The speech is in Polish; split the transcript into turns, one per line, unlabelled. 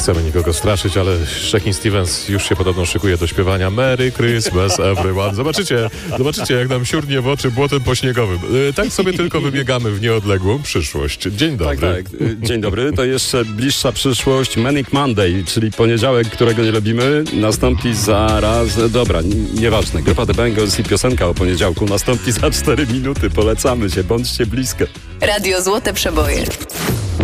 chcemy nikogo straszyć, ale Shakin' Stevens już się podobno szykuje do śpiewania Merry Christmas everyone. Zobaczycie, jak nam siurnie w oczy błotem pośniegowym. Tak sobie tylko wybiegamy w nieodległą przyszłość. Dzień dobry.
Tak. Dzień dobry. To jeszcze bliższa przyszłość. Manic Monday, czyli poniedziałek, którego nie lubimy, nastąpi zaraz... Dobra, nieważne. Grupa The Bangles i piosenka o poniedziałku nastąpi za 4 minuty. Polecamy się, bądźcie blisko.
Radio Złote Przeboje.